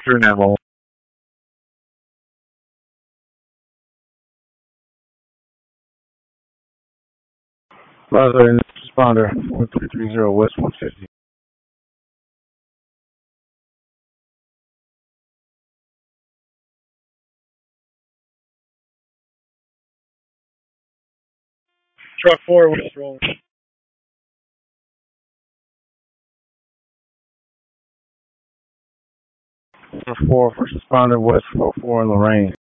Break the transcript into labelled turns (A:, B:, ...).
A: 3 Animal. 530 responder, 1330 West 150. Truck 4, West rolling. Truck 4, first responder, West 44 in Lorraine.